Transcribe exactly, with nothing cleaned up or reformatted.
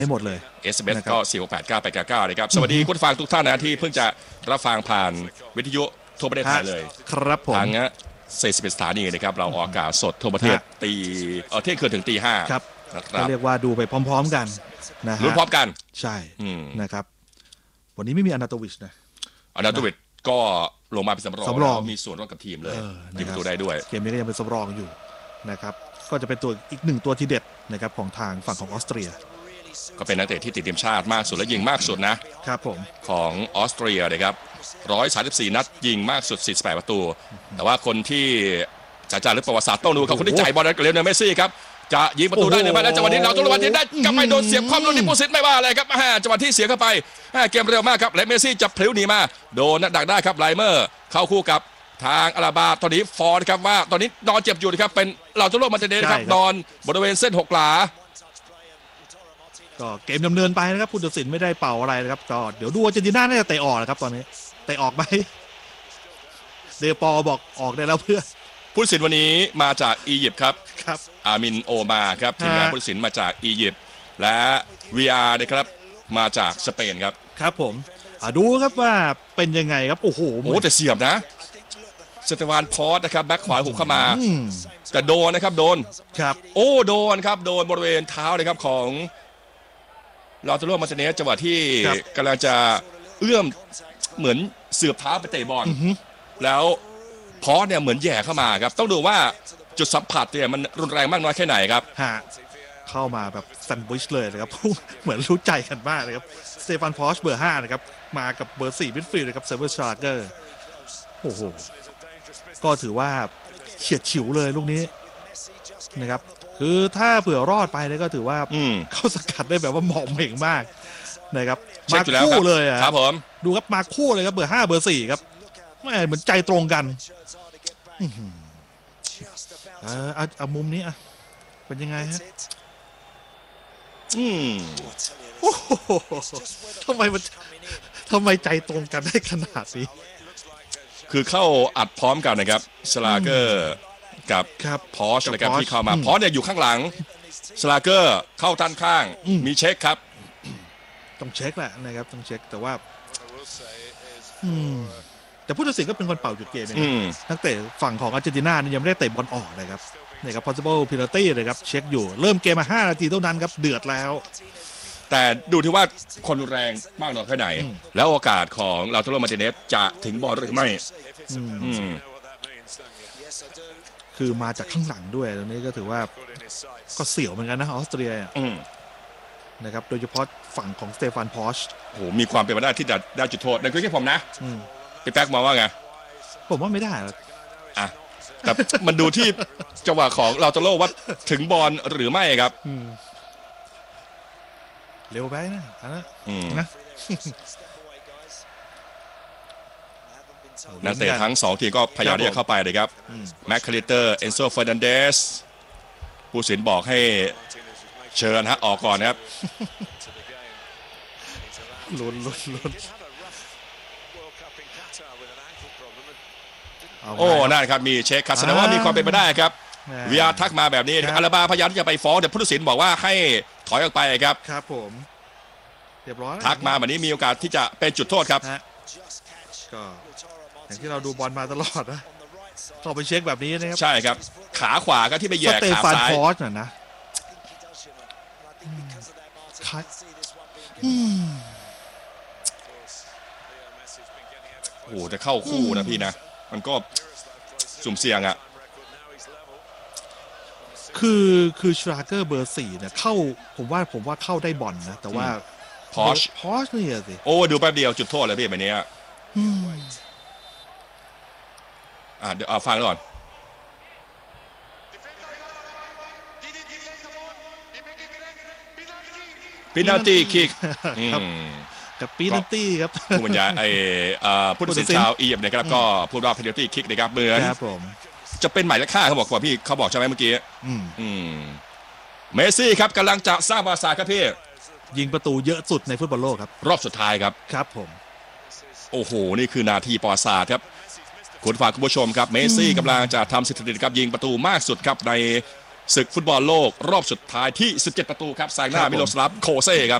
ให้หมดเลยเอส เอ็ม เอส ก็สี่ หก แปด เก้า แปด เก้านะครับสวัสดีคุณฟังทุกท่านนะที่เพิ่งจะรับฟังผ่านวิทยุทั่วประเทศไทยเลยครับผมทางสี่สิบเอ็ดสถานีนะครับเราออกอากาศสดทั่วประเทศตีเออเที่ยงคืนถึงตีห้าครับก็เรียกว่าดูไปพร้อมๆกันนะฮะลุ้นพร้อมกันใช่นะครับวันนี้ไม่มีอนาโตวิชนะอนาโตวิชก็ลงมาเป็นสำรองสำรองมีส่วนร่วมกับทีมเลยยิงประตูได้ด้วยเกมนี้ก็ยังเป็นสำรองอยู่นะครับก็จะเป็นตัวอีกหนึ่งตัวที่เด็ดนะครับของทางฝั่งของออสเตรียก็เป็นนักเตะที่ติดทีมชาติมากสุดและยิงมากสุดนะครับผมของออสเตรียนะครับหนึ่งร้อยสามสิบสี่นัดยิงมากสุดสี่สิบแปดประตูแต่ว่าคนที่จ่ายจารึกประวัติศาสตร์ต้องดูครับคนที่จ่ายบอลนั้นกับเลโอเนลเมสซี่ครับจะยิงประตูได้หรือไม่และจังหวะนี้เราตัวละวันที่ได้กลับไปโดนเสียบความลุ้นที่ผู้สิทธิ์ไม่ว่าอะไรครับจังหวะที่เสียเข้าไปเกมเร็วมากครับและเมสซี่จะพลิ้วหนีมาโดนดักได้ครับไลเมอร์เข้าคู่กับทางอาราบาตอนนี้ฟอร์นะครับว่าตอนนี้นอนเจ็บอยู่นะครับเป็นเราตัวโลกมาเตเดนะครับนอนบริเวณเส้นหกหลาก็เกมดำเนินไปนะครับผู้ตัดสินไม่ได้เป่าอะไรนะครับก็เดี๋ยวดูอาร์เจนติน่าน่าจะเตะออกนะครับตอนนี้เตะออกไหมเดปอบอกออกได้แล้วเพื่อผู้ตัดสินวันนี้มาจากอียิปต์ครับครับอามินโอมาครับทีมงานผู้ตัดสินมาจากอียิปต์และ วี อาร์ นะครับมาจากสเปนครับครับผมดูครับว่าเป็นยังไงครับโอ้โหโอ้แต่เสียบนะสเตฟานพอสนะครับแบ็คขวาหุกเข้ามาแต่โดนนะครับโดนครับโอ้โดนครับโดนบริเวณเท้าเลยครับของลาโตโรมาเซเนสจังหวะที่กำลังจะเอื้อมเหมือนเสือบเท้าไปเตะบอลแล้วพอสเนี่ยเหมือนแย่เข้ามาครับต้องดูว่าจุดสัมผัสเนี่ยมันรุนแรงมากน้อยแค่ไหนครับฮะเข้ามาแบบแซนด์วิชเลยนะครับเหมือนรู้ใจกันมากเลยครับสเตฟานพอสเบอร์ห้านะครับมากับเบอร์สี่มิดฟิลด์นะครับเซเวอร์ชาร์เกอร์โอ้โหก็ถือว่าเฉียดฉิวเลยลูกนี้นะครับคือถ้าเผื่อรอดไปเลยก็ถือว่าเข้าสกัดได้แบบว่าเหมาะเหม่งมากนะครับมาคู่เลยอ่ะครับผมดูครับมาคู่เลยครับเบอร์ห้าเบอร์สี่ครับแม่เหมือนใจตรงกันเออเอาเอามุมนี้อ่ะเป็นยังไงฮะอืมโอ้โหทำไมมันทำไมใจตรงกันได้ขนาดนี้คือเข้าอัดพร้อมกันนะครับสลาเกอร์กับพอชนะครับที่เข้ามาพอชเนี่ยอยู่ข้างหลังสลาเกอร์เข้าด้านข้างมีเช็คครับต้องเช็คแหละนะครับต้องเช็คแต่ว่าแต่ผู้ตัดสินก็เป็นคนเป่าจุดเกมเองนักเตะฝั่งของอาร์เจนตินาเนี่ยยังไม่ได้เตะบอลออกนะครับนี่ครับ possible penalty เลยครับเช็คอยู่เริ่มเกมมาห้านาทีเท่านั้นครับเดือดแล้วแต่ดูที่ว่าคนแรงมากน้อยแค่ไหนแล้วโอกาสของลาโตโรมาร์ติเนสจะถึงบอลหรือไม่คือมาจากข้างหลังด้วยตรงนี้ก็ถือว่าก็เสี่ยวเหมือนกันนะออสเตรียนะครับโดยเฉพาะฝั่งของสเตฟานพอชโอ้โหมีความเป็นไปได้ที่จะได้จุดโทษในคือแค่ผมนะพี่แป๊กมองว่าไงผมว่าไม่ได้อ่ะแต่มันดูที่จังหวะของลาโตโรว่าถึงบอลหรือไม่ครับเร็วไปนะนะนักเตะทั้งสองทีมก็พยายามที่จะเข้าไปเลยครับแม็กคาลิเตอร์เอนโซเฟอร์นันเดสผู้สินบอกให้เชิญฮะออกก่อนนะครับลุ้นลุ้นลุ้นโอ้นั่นครับมีเช็คครับแสดงว่ามีความเป็นไปได้ครับวีอาร์ทักมาแบบนี้อาราบาพยายามที่จะไปฟ้องแต่ผู้ตัดสินบอกว่าให้ถอยออกไปครับครับผมเรียบร้อยทักมาแบบนี้มีโอกาสที่จะเป็นจุดโทษครับก็อย่างที่เราดูบอลมาตลอดนะเข้าไปเช็คแบบนี้นะครับใช่ครับขาขวาก็ที่ไปแย่ขาซ้ายสเตฟานพอสน่ะนะโอ้จะเข้าคู่นะพี่นะมันก็สุ่มเสี่ยงอ่ะคือคือชราเกอร์เบอร์สี่เนี่ยเข้าผมว่าผมว่าเข้าได้บอลนะแต่ว่าพอชพอชนี่สิโอ้ดูแป๊บเดียวจุดโทษเลยพี่แบบนี้อ่าเดี๋ยวเอาฟังก่อนพินาตี้คิกกับปีนัตตี้ครับผู้บรรยายไอ้ผู้ตัดสินชาวอียิปต์นะครับก็พูดว่าพินาตี้คิกนะครับเหมือนจะเป็นหมายเลขห้าเขาบอกว่าพี่เขาบอกใช่ไหมเมื่อกี้เมสซี่ครับกำลังจะสร้างประวัติศาสตร์ครับพี่ยิงประตูเยอะสุดในฟุตบอลโลกครับรอบสุดท้ายครับครับผมโอ้โหนี่คือนาทีประวัติศาสตร์ครับคุณฝากคุณผู้ชมครับเมสซี่กำลังจะทำสถิติครับยิงประตูมากสุดครับในศึกฟุตบอลโลกรอบสุดท้ายที่สิบเจ็ดประตูครับแซงหน้ามิโลสลาฟโคเซ่ครับ